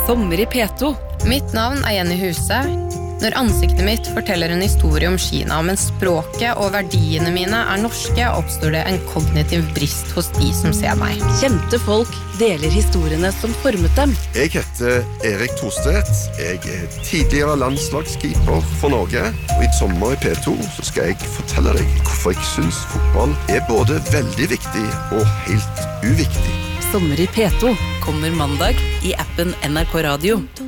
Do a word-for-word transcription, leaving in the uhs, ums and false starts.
Sommer i P to. Mitt navn er Jenny Huse. Når ansiktet mitt forteller en historie om Kina, men språket og verdiene mine er norske, oppstår det en kognitiv brist hos de som ser meg. Kjente folk deler historiene som formet dem. Jeg heter Erik Torstedt. Jeg er tidligere landslagskeeper for Norge. Og i sommer i P to så skal jeg fortelle deg hvorfor jeg synes fotball er både veldig viktig og helt uviktig. Sommer i P to kommer mandag i appen N R K Radio.